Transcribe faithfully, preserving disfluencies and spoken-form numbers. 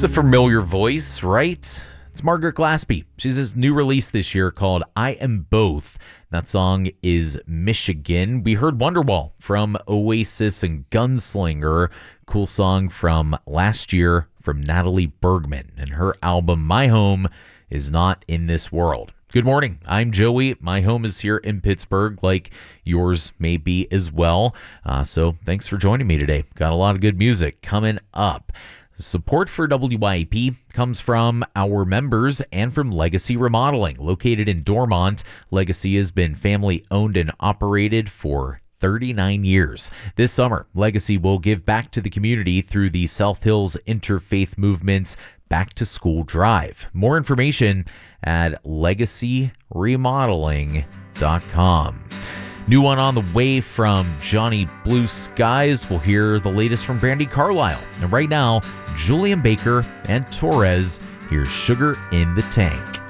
It's a familiar voice, right? It's Margaret Glaspie. She has this new release this year called I Am Both. That song is Michigan. We heard Wonderwall from Oasis and Gunslinger. Cool song from last year from Natalie Bergman and her album My Home Is Not in This World. Good morning. I'm Joey. My home is here in Pittsburgh, like yours may be as well. Uh, so thanks for joining me today. Got a lot of good music coming up. Support for W Y A P comes from our members and from Legacy Remodeling. Located in Dormont, Legacy has been family owned and operated for thirty-nine years. This summer, Legacy will give back to the community through the South Hills Interfaith Movement's Back to School Drive. More information at legacy remodeling dot com. New one on the way from Johnny Blue Skies. We'll hear the latest from Brandi Carlile. And right now, Julian Baker and Torres. Here's Sugar in the Tank.